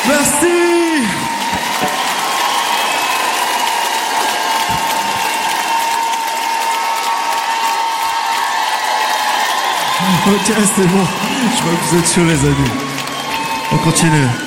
Merci. Ok, c'est bon. Je vois que vous êtes chauds, les amis. On continue.